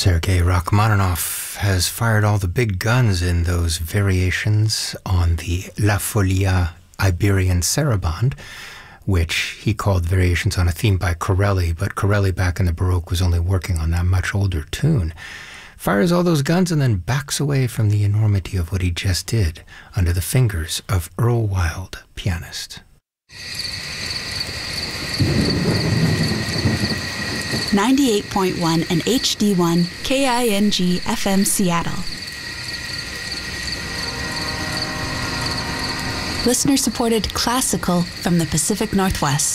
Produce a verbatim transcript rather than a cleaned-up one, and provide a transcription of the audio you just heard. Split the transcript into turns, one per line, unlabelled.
Sergei Rachmaninoff has fired all the big guns in those variations on the La Folia Iberian Sarabande, which he called variations on a theme by Corelli, but Corelli back in the Baroque was only working on that much older tune. Fires all those guns and then backs away from the enormity of what he just did under the fingers of Earl Wild, pianist.
ninety-eight point one and H D one K I N G F M Seattle. Listener-supported classical from the Pacific Northwest.